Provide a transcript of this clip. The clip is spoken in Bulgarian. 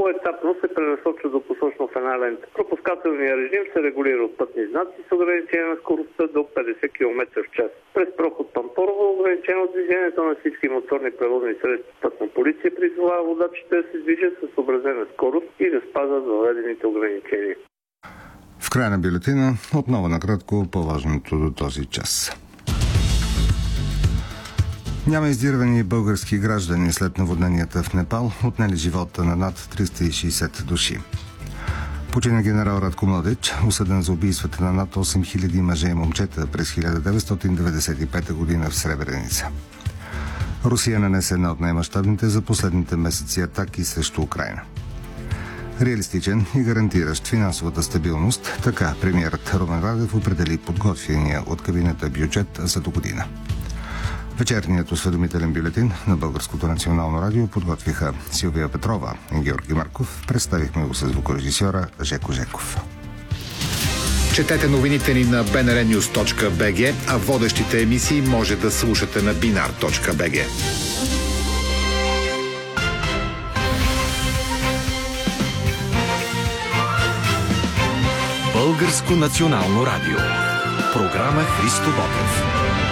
поетапно се пренасочва до посочно-фена лента. Пропускателният режим се регулира от пътни знаци с ограничение на скоростта до 50 км в час. През проход Пампорово ограничено движението на всички моторни превозни средства. Пътна полиция призовава водачите да се движат с съобразена скорост и да спазват въведените ограничения. В края на бюлетина отново накратко по-важното до този час. Няма издирвани български граждани след наводненията в Непал, отнели живота на над 360 души. Почина генерал Радко Младич, осъден за убийствата на над 8000 мъже и момчета през 1995 година в Сребреница. Русия нанесе една от най-мащабните за последните месеци атаки срещу Украйна. Реалистичен и гарантиращ финансовата стабилност, така премиерът Румен Радев определи подготвения от кабинета бюджет за до година. Вечерният осведомителен бюлетин на Българското национално радио подготвиха Силвия Петрова и Георги Марков. Представихме го с звукорежисьора Жеко Жеков. Четете новините ни на bnrnews.bg, а водещите емисии може да слушате на binar.bg. Българско национално радио. Програма Христо Ботев.